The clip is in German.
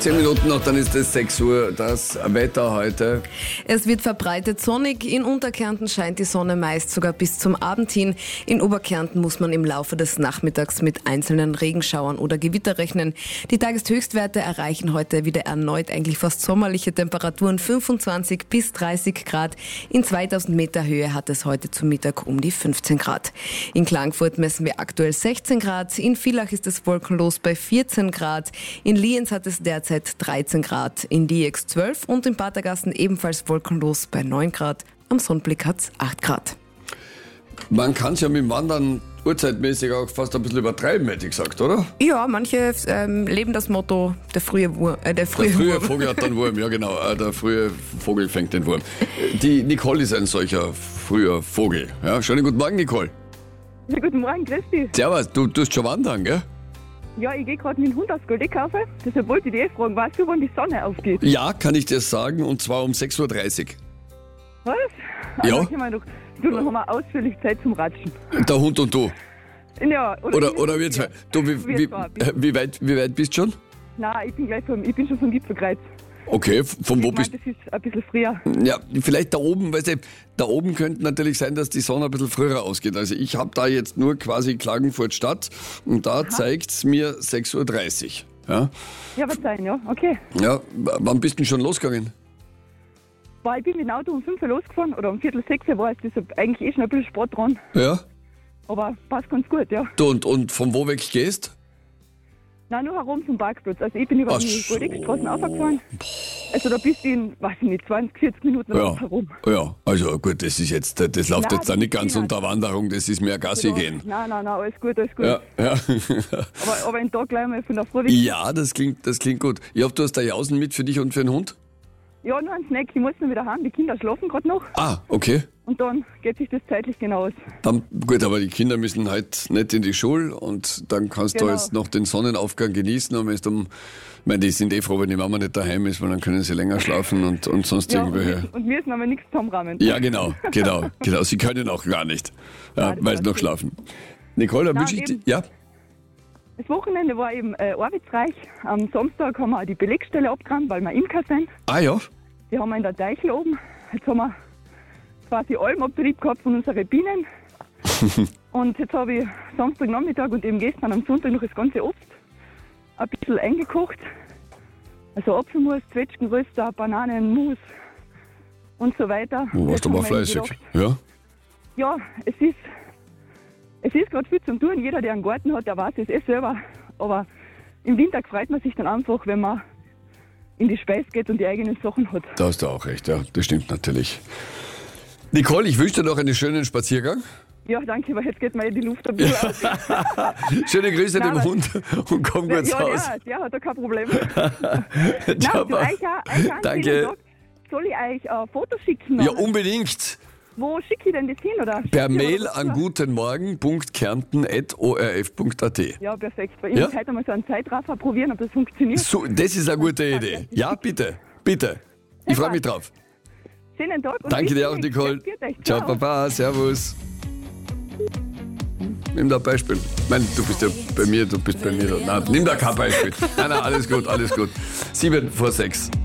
10 Minuten noch, dann ist es 6 Uhr. Das Wetter heute. Es wird verbreitet sonnig. In Unterkärnten scheint die Sonne meist sogar bis zum Abend hin. In Oberkärnten muss man im Laufe des Nachmittags mit einzelnen Regenschauern oder Gewitter rechnen. Die Tageshöchstwerte erreichen heute wieder erneut eigentlich fast sommerliche Temperaturen, 25 bis 30 Grad. In 2000 Meter Höhe hat es heute zum Mittag um die 15 Grad. In Klagenfurt messen wir aktuell 16 Grad. In Villach ist es wolkenlos bei 14 Grad. In Lienz hat es derzeit 13 Grad, in Diex 12 und in Patergassen ebenfalls wolkenlos bei 9 Grad. Am Sonnenblick hat es 8 Grad. Man kann es ja mit dem Wandern urzeitmäßig auch fast ein bisschen übertreiben, hätte ich gesagt, oder? Ja, manche leben das Motto, der frühe Vogel hat den Wurm, ja genau, der frühe Vogel fängt den Wurm. Die Nicole ist ein solcher früher Vogel. Ja, schönen guten Morgen, Nicole. Ja, guten Morgen, grüß dich. Servus, du tust schon wandern, gell? Ja, ich gehe gerade mit dem Hund aufs Goldeck kaufen. Deshalb wollte ich dich fragen, weißt du, wann die Sonne aufgeht? Ja, kann ich dir sagen, und zwar um 6.30 Uhr. Was? Ja. Dann haben wir ausführlich Zeit zum Ratschen. Der Hund und du. Ja, Oder wir zwei. Du, wie weit bist du schon? Nein, ich bin schon vom Gipfelkreuz. Okay, von wo bist du? Das ist ein bisschen früher. Ja, vielleicht da oben, weißt du, da oben könnte natürlich sein, dass die Sonne ein bisschen früher ausgeht. Also ich habe da jetzt nur quasi Klagenfurt Stadt und da zeigt es mir 6.30 Uhr. Ja? Ja, wird sein, ja, okay. Ja, wann bist du denn schon losgegangen? Ich bin mit dem Auto um 5 Uhr losgefahren oder um 5:45 war es, deshalb eigentlich schon ein bisschen Sport dran. Ja. Aber passt ganz gut, ja. Du, und von wo weg gehst? Nein, nur herum zum Parkplatz. Also ich bin über die Goldeckstraßen aufgefahren. Also da bist du in, weiß ich nicht, 20, 40 Minuten herum. Ja, also gut, das ist jetzt, das läuft jetzt da nicht ganz unter Wanderung, das ist mehr Gassi gehen. Nein, alles gut. Ja. aber einen Tag gleich mal von der Früh weg. Ja, das klingt gut. Ich hoffe, du hast da Jausen mit für dich und für den Hund? Ja, nur ein Snack. Ich muss noch wieder heim. Die Kinder schlafen gerade noch. Ah, okay. Und dann geht sich das zeitlich genau aus. Dann, gut, aber die Kinder müssen halt nicht in die Schule und dann kannst du jetzt noch den Sonnenaufgang genießen und wenn du ich meine, die sind froh, wenn die Mama nicht daheim ist, weil dann können sie länger schlafen und sonst irgendwelche. Und müssen aber nichts zusammenrahmen. Ja, genau. Sie können auch gar nicht, weil sie noch schlafen. Nicole, da wünsche ich dir, ja? Das Wochenende war eben arbeitsreich. Am Samstag haben wir die Belegstelle abgerannt, weil wir Imker sind. Ah ja? Die haben wir in der Deichel oben. Jetzt haben wir quasi Almabtrieb gehabt von unseren Bienen. Und jetzt habe ich Samstagnachmittag und eben gestern am Sonntag noch das ganze Obst ein bisschen eingekocht. Also Apfelmus, Zwetschgenröster, Bananenmus und so weiter. Du warst aber fleißig, ja? Ja, es ist gerade viel zum Tun. Jeder, der einen Garten hat, der weiß es selber. Aber im Winter freut man sich dann einfach, wenn man in die Speise geht und die eigenen Sachen hat. Da hast du auch recht, ja. Das stimmt natürlich. Nicole, ich wünsche dir noch einen schönen Spaziergang. Ja, danke, weil jetzt geht mir die Luft ein bisschen aus. Schöne Grüße dem Hund und komm kurz raus. Ja, der hat da kein Problem. Ciao, euch danke. Soll ich euch ein Foto schicken? Ja, unbedingt. Wo schicke ich denn das hin? Oder per Mail an gutenmorgen.kärnten@orf.at. Ja, perfekt. Weil ich heute mal so einen Zeitraffer probieren, ob das funktioniert. So, das ist eine gute Idee. Ja, bitte. Ich freue mich drauf. Schönen Tag. Und danke dir auch, Nicole. Ciao, Papa. Servus. Nimm da ein Beispiel. Ich meine, du bist ja bei mir, du bist bei mir. Nein, nimm da kein Beispiel. Nein, alles gut. 7 vor 6.